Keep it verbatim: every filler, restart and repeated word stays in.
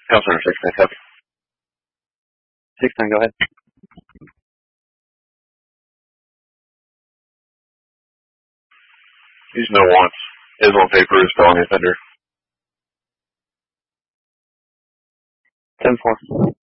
Call center six nine, copy. six nine, go ahead. He's no wants. His on paper is felony offender. ten four.